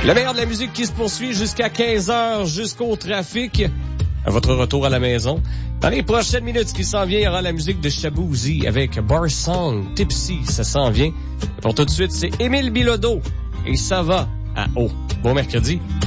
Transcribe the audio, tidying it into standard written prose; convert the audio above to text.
Le meilleur de la musique qui se poursuit jusqu'à 15h, jusqu'au trafic. À votre retour à la maison. Dans les prochaines minutes, ce qui s'en vient, il y aura la musique de Shaboozey avec Bar Song, Tipsy, ça s'en vient. Et pour tout de suite, c'est Émile Bilodeau et ça va à eau. Bon mercredi.